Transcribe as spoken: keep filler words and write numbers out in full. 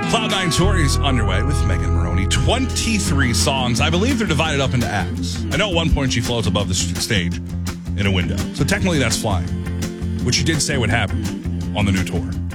Cloud nine Tour is underway with Megan Maroney. twenty-three songs. I believe they're divided up into acts. I know at one point she floats above the stage in a window. So technically that's flying, which she did say would happen on the new tour.